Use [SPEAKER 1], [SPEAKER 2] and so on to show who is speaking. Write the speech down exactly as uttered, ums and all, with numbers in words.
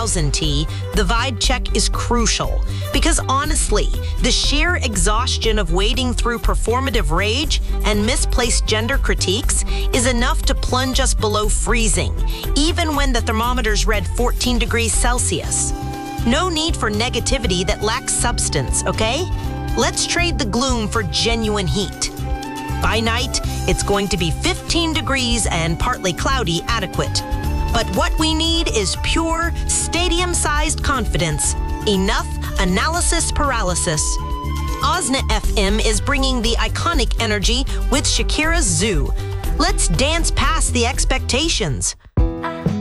[SPEAKER 1] thousand T, the vibe check is crucial. Because honestly, the sheer exhaustion of wading through performative rage and misplaced gender critiques is enough to plunge us below freezing, even when the thermometers read fourteen degrees Celsius. No need for negativity that lacks substance, okay? Let's trade the gloom for genuine heat. By night, it's going to be fifteen degrees and partly cloudy adequate. But what we need is pure, stadium-sized confidence. Enough analysis paralysis. Osna F M is bringing the iconic energy with Shakira's Zoo. Let's dance past the expectations.